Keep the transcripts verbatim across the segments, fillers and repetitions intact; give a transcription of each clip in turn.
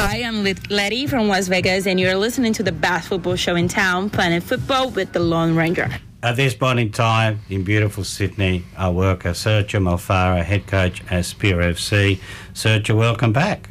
Hi, I'm Letty from Las Vegas, and you're listening to the best football show in town, Planet Football with the Lone Ranger. At this point in time, in beautiful Sydney, I work as Sergio Malfara, head coach at Spear F C. Sergio, welcome back.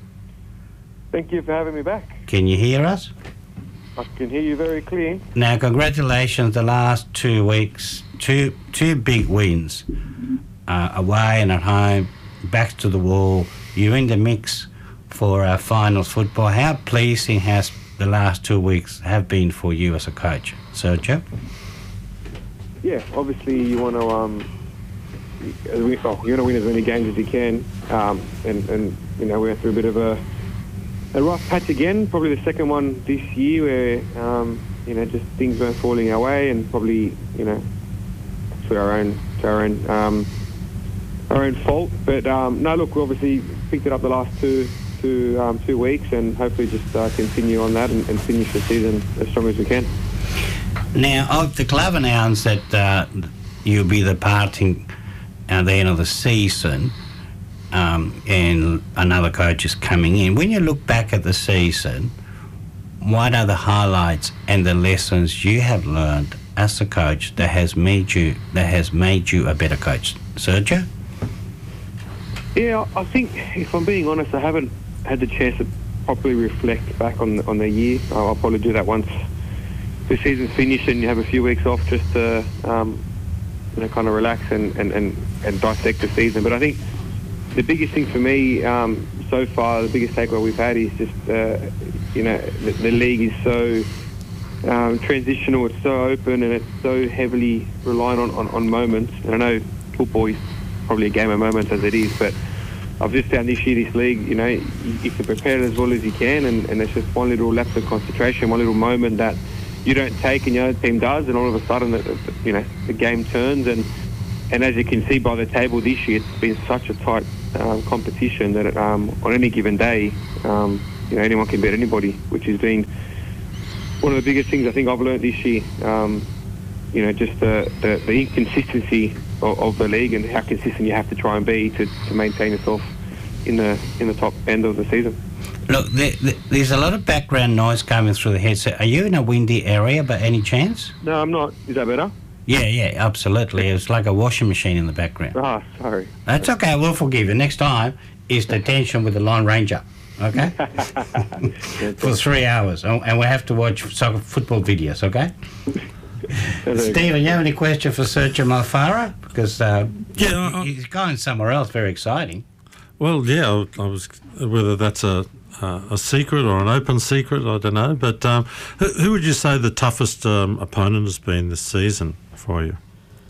Thank you for having me back. Can you hear us? I can hear you very clear. Now, congratulations, the last two weeks, two two big wins, uh, away and at home, back to the wall. You're in the mix for our finals football. How pleasing has the last two weeks have been for you as a coach, Sergio? Yeah, obviously you want to um, you, oh, you want to win as many games as you can, um, and and you know we went through a bit of a a rough patch again, probably the second one this year where um, you know just things weren't falling our way, and probably you know to our own to our own um, our own fault. But um, no, look, we obviously picked it up the last two. Two, um, two weeks and hopefully just uh, continue on that and, and finish the season as strong as we can. Now, of the club announced that uh, you'll be departing at the end of the season um, and another coach is coming in. When you look back at the season, what are the highlights and the lessons you have learned as a coach that has made you that has made you a better coach? Sergio? Yeah, I think if I'm being honest, I haven't had the chance to properly reflect back on on the year. I'll, I'll probably do that once the season's finished and you have a few weeks off just to um, you know kind of relax and, and, and, and dissect the season. But I think the biggest thing for me um, so far, the biggest takeaway we've had is just uh, you know the, the league is so um, transitional, it's so open, and it's so heavily reliant on, on, on moments. And I know football is probably a game of moments as it is, but I've just found this year, this league, you know, you, you can prepare it as well as you can, and, and it's just one little lapse of concentration, one little moment that you don't take and the other team does, and all of a sudden, the, the, you know, the game turns. And, and as you can see by the table this year, it's been such a tight um, competition that um, on any given day, um, you know, anyone can beat anybody, which has been one of the biggest things I think I've learned this year. Um, you know, just the, the, the inconsistency of, of the league and how consistent you have to try and be to, to maintain yourself in the in the top end of the season. Look, there, there's a lot of background noise coming through the headset. Are you in a windy area by any chance? No, I'm not. Is that better? Yeah, yeah, absolutely. It's like a washing machine in the background. Ah, sorry. That's okay. We'll forgive you. Next time is the tension with the Lone Ranger, okay? For three hours. And we have to watch soccer football videos, okay? Stephen, you have any question for Sergio Malfara? Because uh, yeah, I, he's going somewhere else very exciting. Well, yeah, I, I was whether that's a uh, a secret or an open secret, I don't know. But um, who, who would you say the toughest um, opponent has been this season for you?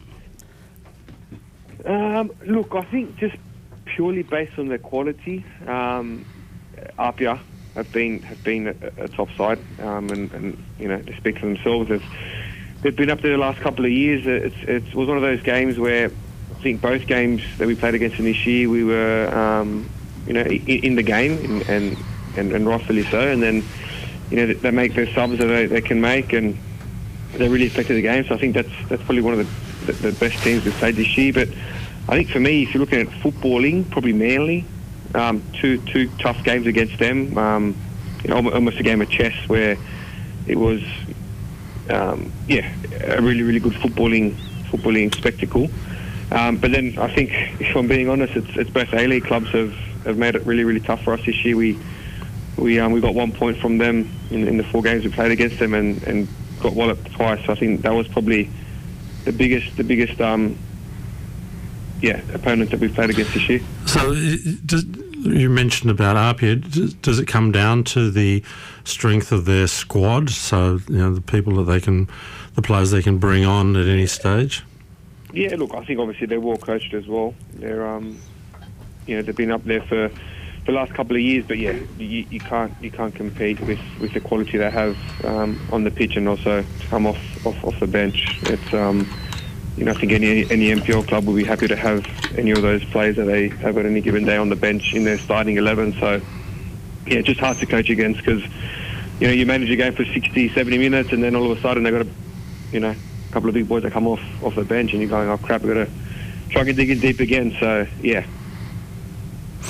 Um, look, I think just purely based on their quality, um, Apia have been have been a, a top side, um, and, and you know they speak for themselves. They've, they've been up there the last couple of years. It's, it was one of those games where I think both games that we played against them this year, we were um, you know in, in the game, and and, and, and rightfully so. And then you know they make their subs that they, they can make, and they really affected the game. So I think that's that's probably one of the, the, the best teams we've played this year. But I think for me, if you're looking at footballing, probably Manly. Um, two two tough games against them. Um, you know, almost a game of chess where it was, um, yeah, a really really good footballing footballing spectacle. Um, but then I think, if I'm being honest, it's, it's both A-League clubs have, have made it really really tough for us this year. We we um, we got one point from them in, in the four games we played against them, and, and got walloped twice. So I think that was probably the biggest the biggest. Um, Yeah, opponent that we've played against this year. So, does, you mentioned about Apia. Does, does it come down to the strength of their squad? So, you know, the people that they can, the players they can bring on at any stage. Yeah, look, I think obviously they're well coached as well. They're, um, you know, they've been up there for the last couple of years. But yeah, you, you can't you can't compete with, with the quality they have um, on the pitch, and also to come off off, off the bench. It's um. You know, I think any any M P L club will be happy to have any of those players that they have at any given day on the bench in their starting eleven. So, yeah, just hard to coach against because, you know, you manage a game for sixty, seventy minutes and then all of a sudden they've got a, you know, a couple of big boys that come off, off the bench and you're going, oh, crap, we've got to try and dig in deep again. So, yeah.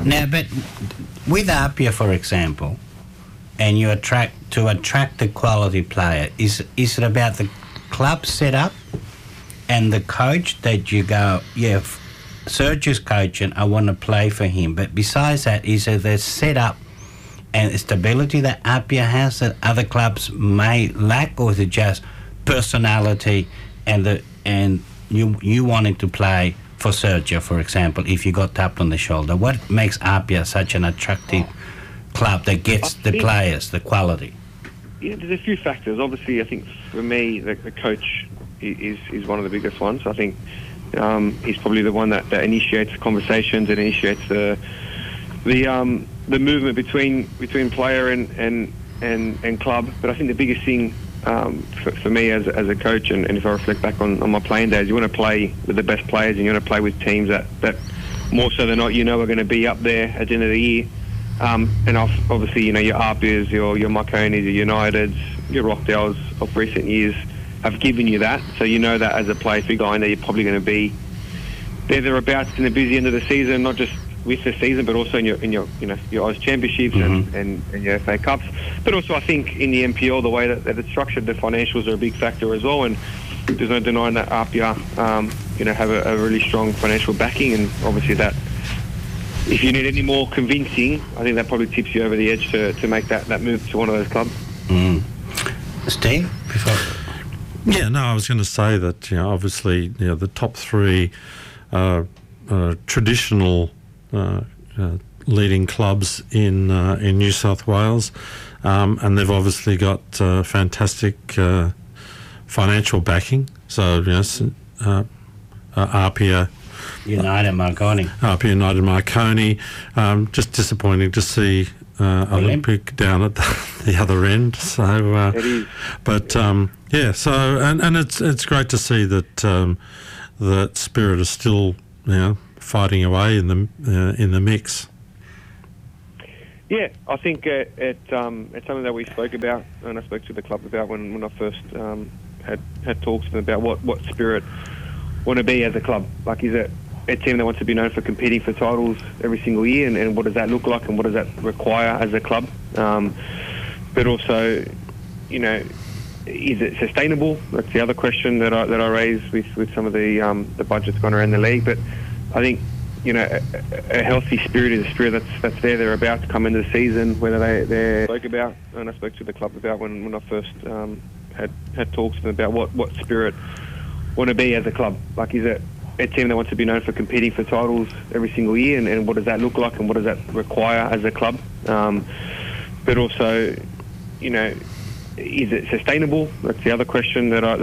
Now, but with Apia, for example, and you attract to attract the quality player, is is it about the club setup and the coach that you go, yeah, Sergio's coaching, I want to play for him. But besides that, is it the setup and stability that Apia has that other clubs may lack, or is it just personality and the and you you wanting to play for Sergio, for example, if you got tapped on the shoulder? What makes Apia such an attractive club that gets the players, the quality? Yeah, there's a few factors. Obviously, I think for me, the, the coach is is one of the biggest ones. I think um, he's probably the one that, that initiates conversations and initiates the the um, the movement between between player and and, and, and club. But I think the biggest thing um, for, for me as, as a coach, and, and if I reflect back on, on my playing days, you want to play with the best players, and you want to play with teams that, that more so than not, you know, are going to be up there at the end of the year. Um, and obviously, you know, your Apias, your your Marconis, your Uniteds, your Rockdales of recent years have given you that. So you know that as a player, if you're going there, you're probably going to be there thereabouts in the busy end of the season, not just with the season, but also in your in your you know your Oz Championships mm-hmm. and, and, and your F A Cups. But also, I think in the N P L, the way that, that it's structured, the financials are a big factor as well. And there's no denying that Apia, um, you know, have a, a really strong financial backing, and obviously that. If you need any more convincing, I think that probably tips you over the edge to, to make that, that move to one of those clubs. Mm. Steve? Before... Yeah, no, I was going to say that, you know, obviously, you know, the top three uh, uh, traditional uh, uh, leading clubs in uh, in New South Wales, um, and they've obviously got uh, fantastic uh, financial backing. So, you know, uh, uh, Apia... United Marconi. Apia United Marconi. Um, just disappointing to see uh, Olympic down at the, the other end. So, uh, it is. But um, yeah, so and, and it's it's great to see that um, that Spirit is still, you know, fighting away in the uh, in the mix. Yeah, I think it, it um, it's something that we spoke about, and I spoke to the club about when, when I first um, had had talks to them about what, what Spirit want to be as a club. Like, is it a team that wants to be known for competing for titles every single year, and, and what does that look like, and what does that require as a club? Um, but also, you know, is it sustainable? That's the other question that I that I raised with, with some of the um, the budgets going around the league. But I think, you know, a, a healthy spirit is a spirit that's that's there. They're about to come into the season, whether they they spoke about, and I spoke to the club about when, when I first um, had had talks to them about what, what Spirit want to be as a club. Like, is it a team that wants to be known for competing for titles every single year, and, and what does that look like, and what does that require as a club? Um, but also, you know, is it sustainable? That's the other question that I. That